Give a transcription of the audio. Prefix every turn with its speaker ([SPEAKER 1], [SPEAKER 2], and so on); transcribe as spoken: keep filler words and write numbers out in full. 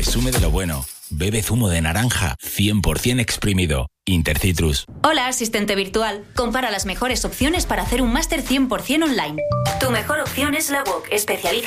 [SPEAKER 1] Presume de lo bueno. Bebe zumo de naranja cien por ciento exprimido. Intercitrus.
[SPEAKER 2] Hola, asistente virtual. Compara las mejores opciones para hacer un máster cien por ciento online. Tu mejor opción es la U O C, especializada